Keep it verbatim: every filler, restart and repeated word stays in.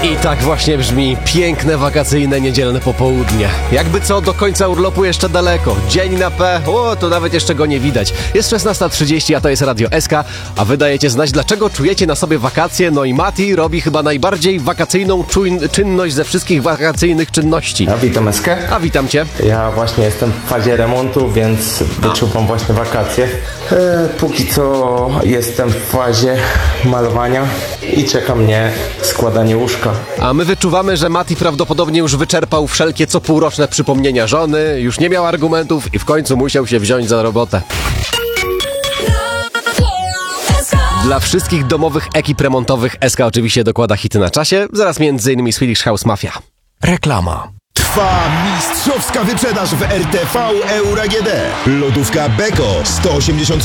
I tak właśnie brzmi piękne, wakacyjne, niedzielne popołudnie. Jakby co, do końca urlopu jeszcze daleko. Dzień na P, o, to nawet jeszcze go nie widać. Jest szesnasta trzydzieści, a to jest Radio S K, a wy dajecie znać, dlaczego czujecie na sobie wakacje. No i Mati robi chyba najbardziej wakacyjną czuj- czynność ze wszystkich wakacyjnych czynności. Ja witam S K. A witam cię. Ja właśnie jestem w fazie remontu, więc wyczuwam właśnie wakacje. E, póki co jestem w fazie malowania i czeka mnie składanie łóżka. A my wyczuwamy, że Mati prawdopodobnie już wyczerpał wszelkie co półroczne przypomnienia żony, już nie miał argumentów i w końcu musiał się wziąć za robotę. Dla wszystkich domowych ekip remontowych S K oczywiście dokłada hity na czasie, zaraz między innymi Swedish House Mafia. Reklama. Trwa mistrzowska wyprzedaż w R T V Euro A G D. Lodówka Beko sto osiemdziesiąt